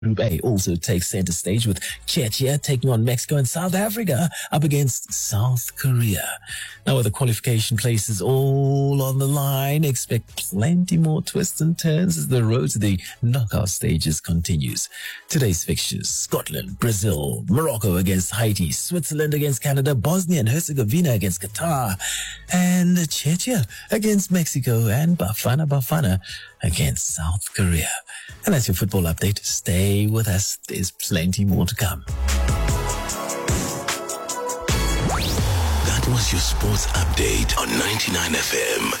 Group A also takes center stage with Czechia taking on Mexico and South Africa up against South Korea. Now with the qualification places all on the line, expect plenty more twists and turns as the road to the knockout stages continues. Today's fixtures: Scotland, Brazil, Morocco against Haiti, Switzerland against Canada, Bosnia and Herzegovina against Qatar, and Czechia against Mexico, and Bafana against South Korea. And that's your football update. Stay with us. There's plenty more to come. That was your sports update on 99 FM.